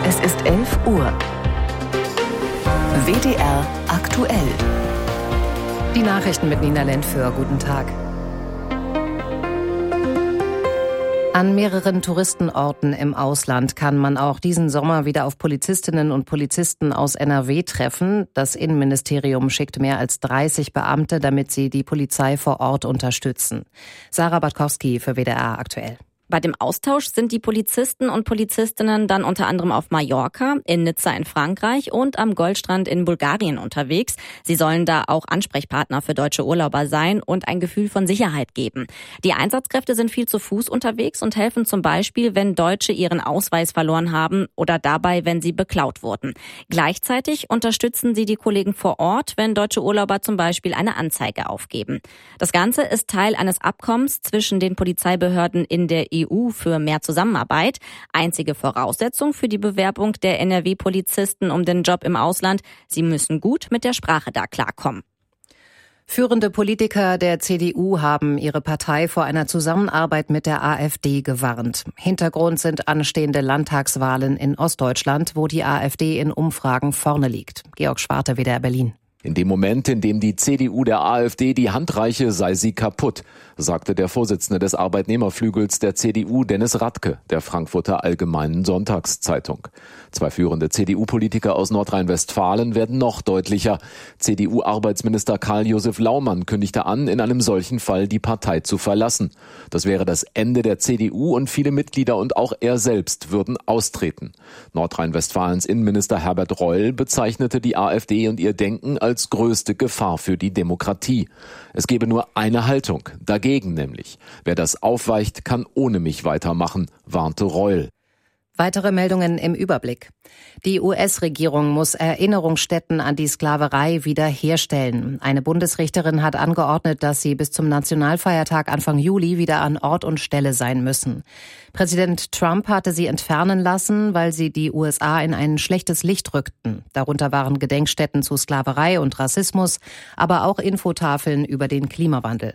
Es ist 11 Uhr. WDR aktuell. Die Nachrichten mit Nina Lentföhr. Guten Tag. An mehreren Touristenorten im Ausland kann man auch diesen Sommer wieder auf Polizistinnen und Polizisten aus NRW treffen. Das Innenministerium schickt mehr als 30 Beamte, damit sie die Polizei vor Ort unterstützen. Sarah Batkowski für WDR aktuell. Bei dem Austausch sind die Polizisten und Polizistinnen dann unter anderem auf Mallorca, in Nizza in Frankreich und am Goldstrand in Bulgarien unterwegs. Sie sollen da auch Ansprechpartner für deutsche Urlauber sein und ein Gefühl von Sicherheit geben. Die Einsatzkräfte sind viel zu Fuß unterwegs und helfen zum Beispiel, wenn Deutsche ihren Ausweis verloren haben oder dabei, wenn sie beklaut wurden. Gleichzeitig unterstützen sie die Kollegen vor Ort, wenn deutsche Urlauber zum Beispiel eine Anzeige aufgeben. Das Ganze ist Teil eines Abkommens zwischen den Polizeibehörden in der EU für mehr Zusammenarbeit. Einzige Voraussetzung für die Bewerbung der NRW-Polizisten um den Job im Ausland: sie müssen gut mit der Sprache da klarkommen. Führende Politiker der CDU haben ihre Partei vor einer Zusammenarbeit mit der AfD gewarnt. Hintergrund sind anstehende Landtagswahlen in Ostdeutschland, wo die AfD in Umfragen vorne liegt. Georg Schwarte, WDR Berlin. In dem Moment, in dem die CDU der AfD die Hand reiche, sei sie kaputt, sagte der Vorsitzende des Arbeitnehmerflügels der CDU, Dennis Radke, der Frankfurter Allgemeinen Sonntagszeitung. Zwei führende CDU-Politiker aus Nordrhein-Westfalen werden noch deutlicher. CDU-Arbeitsminister Karl-Josef Laumann kündigte an, in einem solchen Fall die Partei zu verlassen. Das wäre das Ende der CDU und viele Mitglieder und auch er selbst würden austreten. Nordrhein-Westfalens Innenminister Herbert Reul bezeichnete die AfD und ihr Denken als größte Gefahr für die Demokratie. Es gebe nur eine Haltung, dagegen nämlich. Wer das aufweicht, kann ohne mich weitermachen, warnte Reul. Weitere Meldungen im Überblick. Die US-Regierung muss Erinnerungsstätten an die Sklaverei wiederherstellen. Eine Bundesrichterin hat angeordnet, dass sie bis zum Nationalfeiertag Anfang Juli wieder an Ort und Stelle sein müssen. Präsident Trump hatte sie entfernen lassen, weil sie die USA in ein schlechtes Licht rückten. Darunter waren Gedenkstätten zu Sklaverei und Rassismus, aber auch Infotafeln über den Klimawandel.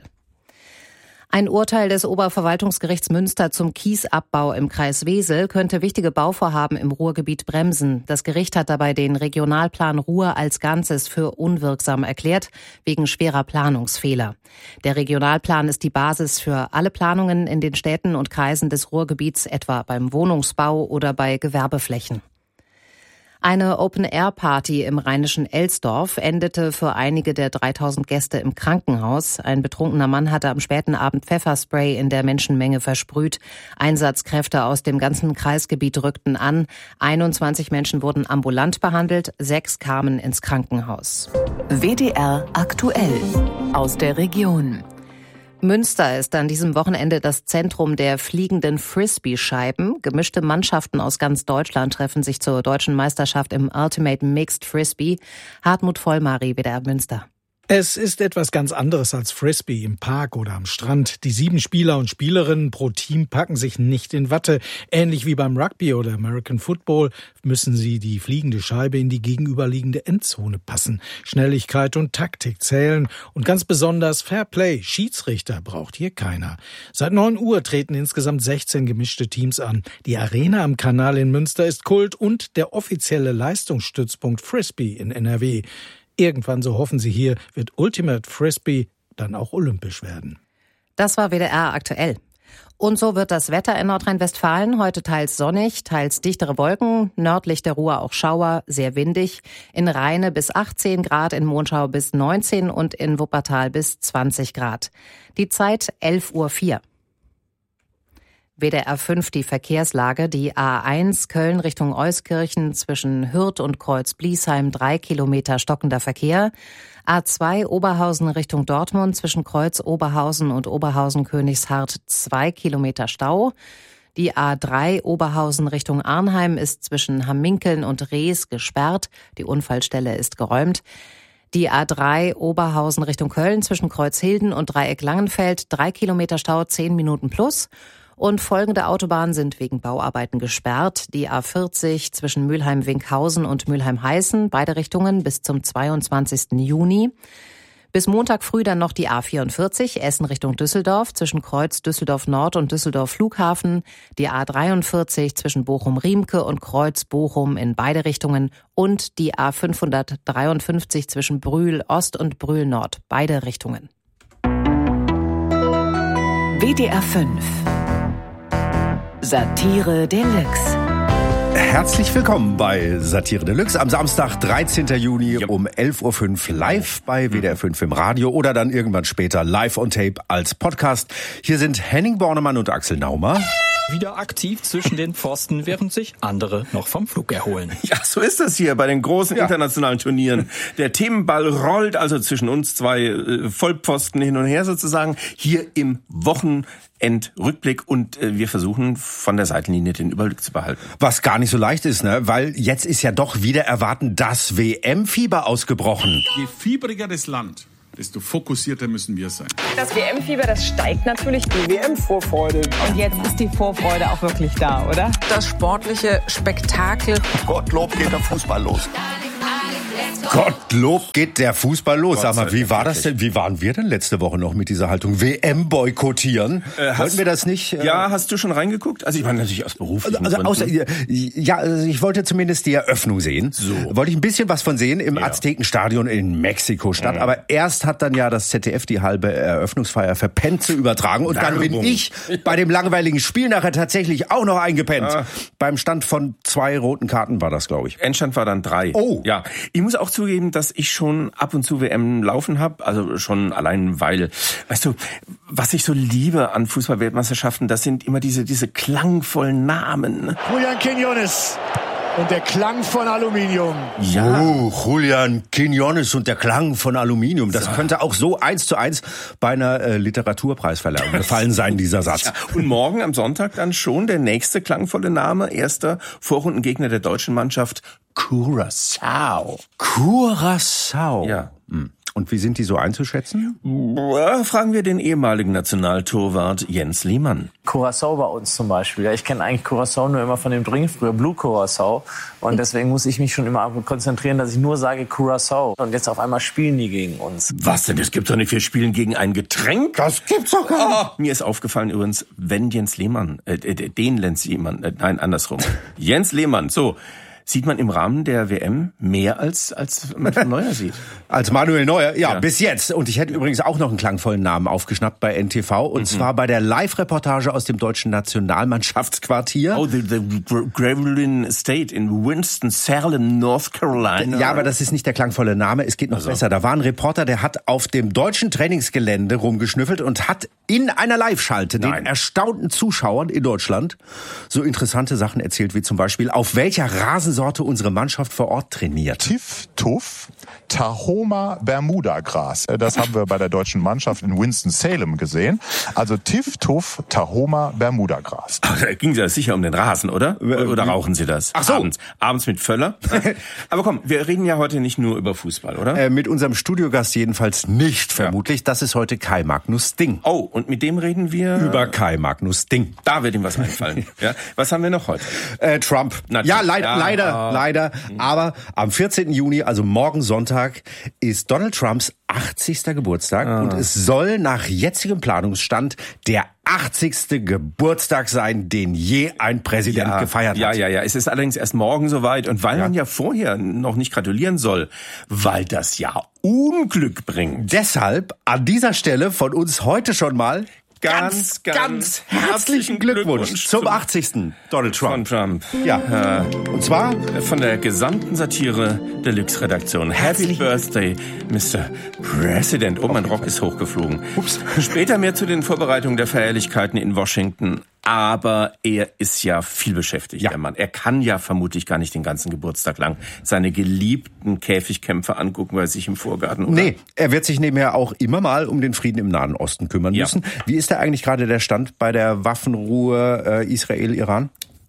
Ein Urteil des Oberverwaltungsgerichts Münster zum Kiesabbau im Kreis Wesel könnte wichtige Bauvorhaben im Ruhrgebiet bremsen. Das Gericht hat dabei den Regionalplan Ruhr als Ganzes für unwirksam erklärt, wegen schwerer Planungsfehler. Der Regionalplan ist die Basis für alle Planungen in den Städten und Kreisen des Ruhrgebiets, etwa beim Wohnungsbau oder bei Gewerbeflächen. Eine Open-Air-Party im rheinischen Elsdorf endete für einige der 3000 Gäste im Krankenhaus. Ein betrunkener Mann hatte am späten Abend Pfefferspray in der Menschenmenge versprüht. Einsatzkräfte aus dem ganzen Kreisgebiet rückten an. 21 Menschen wurden ambulant behandelt, 6 kamen ins Krankenhaus. WDR aktuell aus der Region. Münster ist an diesem Wochenende das Zentrum der fliegenden Frisbee-Scheiben. Gemischte Mannschaften aus ganz Deutschland treffen sich zur deutschen Meisterschaft im Ultimate Mixed Frisbee. Hartmut Vollmari, WDR Münster. Es ist etwas ganz anderes als Frisbee im Park oder am Strand. Die 7 Spieler und Spielerinnen pro Team packen sich nicht in Watte. Ähnlich wie beim Rugby oder American Football müssen sie die fliegende Scheibe in die gegenüberliegende Endzone passen. Schnelligkeit und Taktik zählen und ganz besonders Fairplay. Schiedsrichter braucht hier keiner. Seit 9 Uhr treten insgesamt 16 gemischte Teams an. Die Arena am Kanal in Münster ist Kult und der offizielle Leistungsstützpunkt Frisbee in NRW. Irgendwann, so hoffen sie hier, wird Ultimate Frisbee dann auch olympisch werden. Das war WDR aktuell. Und so wird das Wetter in Nordrhein-Westfalen heute teils sonnig, teils dichtere Wolken, nördlich der Ruhr auch Schauer, sehr windig. In Rheine bis 18 Grad, in Monschau bis 19 und in Wuppertal bis 20 Grad. Die Zeit 11:04 Uhr. WDR 5 die Verkehrslage. Die A1 Köln Richtung Euskirchen zwischen Hürth und Kreuz-Bliesheim 3 Kilometer stockender Verkehr. A2 Oberhausen Richtung Dortmund zwischen Kreuz Oberhausen und Oberhausen-Königshardt 2 Kilometer Stau. Die A3 Oberhausen Richtung Arnheim ist zwischen Hamminkeln und Rees gesperrt. Die Unfallstelle ist geräumt. Die A3 Oberhausen Richtung Köln zwischen Kreuzhilden und Dreieck Langenfeld 3 Kilometer Stau 10 Minuten plus. Und folgende Autobahnen sind wegen Bauarbeiten gesperrt. Die A40 zwischen Mülheim-Winkhausen und Mülheim-Heißen, beide Richtungen bis zum 22. Juni. Bis Montag früh dann noch die A44, Essen Richtung Düsseldorf, zwischen Kreuz Düsseldorf Nord und Düsseldorf Flughafen, die A43 zwischen Bochum-Riemke und Kreuz Bochum in beide Richtungen und die A553 zwischen Brühl Ost und Brühl Nord, beide Richtungen. WDR 5 Satire Deluxe. Herzlich willkommen bei Satire Deluxe am Samstag, 13. Juni um 11.05 Uhr live bei WDR 5 im Radio oder dann irgendwann später live on tape als Podcast. Hier sind Henning Bornemann und Axel Naumer. Wieder aktiv zwischen den Pfosten, während sich andere noch vom Flug erholen. Ja, so ist das hier bei den großen internationalen Turnieren. Der Themenball rollt also zwischen uns zwei Vollpfosten hin und her sozusagen hier im Wochenendrückblick und wir versuchen von der Seitenlinie den Überblick zu behalten. Was gar nicht so leicht ist, ne? Weil jetzt ist ja doch wieder erwarten das WM-Fieber ausgebrochen. Je fiebriger das Land, desto fokussierter müssen wir sein. Das WM-Fieber, das steigt natürlich. Die WM-Vorfreude. Und jetzt ist die Vorfreude auch wirklich da, oder? Das sportliche Spektakel. Gottlob geht der Fußball los. Gottlob geht der Fußball los. Sag mal, wie war das denn? Wie waren wir denn letzte Woche noch mit dieser Haltung? WM boykottieren? Wollten wir das nicht? Ja, hast du schon reingeguckt? Also ich meine natürlich aus beruflichen Gründen. Ich wollte zumindest die Eröffnung sehen. So. Wollte ich ein bisschen was von sehen im Aztekenstadion in Mexiko-Stadt. Aber erst hat dann ja das ZDF die halbe Eröffnungsfeier verpennt zu übertragen. Und dann bin ich bei dem langweiligen Spiel nachher tatsächlich auch noch eingepennt. Beim Stand von 2 roten Karten war das, glaube ich. Endstand war dann 3. Oh. Ja. Ich muss auch zugeben, dass ich schon ab und zu WM laufen habe, also schon allein, weil, weißt du, was ich so liebe an Fußball-Weltmeisterschaften, das sind immer diese klangvollen Namen. Julián Quiñones und der Klang von Aluminium. Ja. Julián Quiñones und der Klang von Aluminium. Das könnte auch so 1:1 bei einer Literaturpreisverleihung gefallen sein, dieser Satz. Ja. Und morgen am Sonntag dann schon der nächste klangvolle Name, erster Vorrundengegner der deutschen Mannschaft, Curaçao. Curaçao. Ja. Und wie sind die so einzuschätzen? Fragen wir den ehemaligen Nationaltorwart Jens Lehmann. Curaçao bei uns zum Beispiel. Ich kenne eigentlich Curaçao nur immer von dem Drink, früher Blue Curaçao. Und deswegen muss ich mich schon immer konzentrieren, dass ich nur sage Curaçao. Und jetzt auf einmal spielen die gegen uns. Was denn? Das gibt's doch nicht. Wir spielen gegen ein Getränk. Das gibt's doch gar nicht. Mir ist aufgefallen übrigens, wenn Jens Lehmann, den Jens Lehmann, nein, andersrum. Jens Lehmann, so. Sieht man im Rahmen der WM mehr als Manuel Neuer sieht. Als Manuel Neuer? Ja, bis jetzt. Und ich hätte übrigens auch noch einen klangvollen Namen aufgeschnappt bei NTV. Und zwar bei der Live-Reportage aus dem deutschen Nationalmannschaftsquartier. Oh, the Gravelin Estate in Winston-Salem, North Carolina. Ja, aber das ist nicht der klangvolle Name. Es geht noch besser. Da war ein Reporter, der hat auf dem deutschen Trainingsgelände rumgeschnüffelt und hat in einer Live-Schalte den erstaunten Zuschauern in Deutschland so interessante Sachen erzählt, wie zum Beispiel, auf welcher Rasensorte unsere Mannschaft vor Ort trainiert. Tif-Tuff Tahoma Bermuda Gras. Das haben wir bei der deutschen Mannschaft in Winston-Salem gesehen. Also Tif-Tuff Tahoma Bermuda Gras. Ach, da ging es sicher um den Rasen, oder? Oder rauchen Sie das? Ach so. Abends mit Völler? Aber komm, wir reden ja heute nicht nur über Fußball, oder? Mit unserem Studiogast jedenfalls nicht, vermutlich. Das ist heute Kai Magnus Ding. Oh, und mit dem reden wir? Über Kai Magnus Ding. Da wird ihm was einfallen. Ja. Was haben wir noch heute? Trump. Natürlich. Ja, leider. Aber am 14. Juni, also morgen Sonntag, ist Donald Trumps 80. Geburtstag. Und es soll nach jetzigem Planungsstand der 80. Geburtstag sein, den je ein Präsident gefeiert hat. Ja. Es ist allerdings erst morgen soweit. Und weil man ja vorher noch nicht gratulieren soll, weil das ja Unglück bringt. Deshalb an dieser Stelle von uns heute schon mal ganz herzlichen Glückwunsch zum 80. Donald Trump. Von Trump. Ja. Und zwar von der gesamten Satire Deluxe-Redaktion. Happy Birthday, Mr. President. Oh, mein Rock ist hochgeflogen. Ups. Später mehr zu den Vorbereitungen der Feierlichkeiten in Washington. Aber er ist ja viel beschäftigt, der Mann. Er kann ja vermutlich gar nicht den ganzen Geburtstag lang seine geliebten Käfigkämpfe angucken, weil er sich im Vorgarten... Oder? Nee, er wird sich nebenher auch immer mal um den Frieden im Nahen Osten kümmern müssen. Wie ist da eigentlich gerade der Stand bei der Waffenruhe Israel-Iran?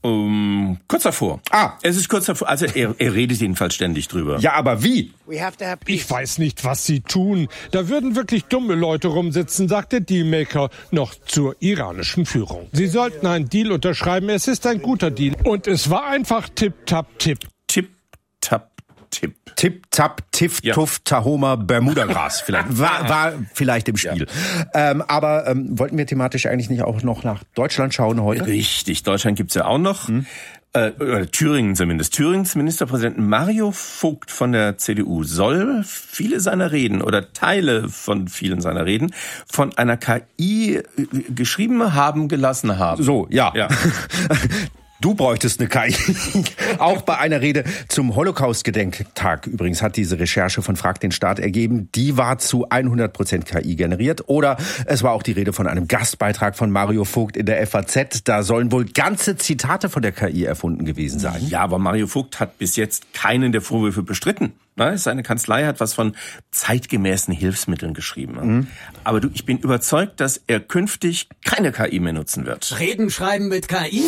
Kurz davor. Es ist kurz davor. Also er redet jedenfalls ständig drüber. Ja, aber wie? Ich weiß nicht, was sie tun. Da würden wirklich dumme Leute rumsitzen, sagt der Dealmaker noch zur iranischen Führung. Sie sollten einen Deal unterschreiben. Es ist ein guter Deal. Und es war einfach tipp-tapp-tipp. Tipp-tapp-tipp. Tipp-Tapp, Tiff-Tuff, Tahoma, Bermudagras. Vielleicht war vielleicht im Spiel. Ja. Aber wollten wir thematisch eigentlich nicht auch noch nach Deutschland schauen heute? Richtig, Deutschland gibt's ja auch noch. Thüringen zumindest. Thürings Ministerpräsident Mario Vogt von der CDU soll viele seiner Reden oder Teile von vielen seiner Reden von einer KI geschrieben haben gelassen haben. So, ja. Du bräuchtest eine KI. Auch bei einer Rede zum Holocaust-Gedenktag übrigens hat diese Recherche von Frag den Staat ergeben. Die war zu 100% KI generiert. Oder es war auch die Rede von einem Gastbeitrag von Mario Vogt in der FAZ. Da sollen wohl ganze Zitate von der KI erfunden gewesen sein. Ja, aber Mario Vogt hat bis jetzt keinen der Vorwürfe bestritten. Seine Kanzlei hat was von zeitgemäßen Hilfsmitteln geschrieben. Aber ich bin überzeugt, dass er künftig keine KI mehr nutzen wird. Reden schreiben mit KI?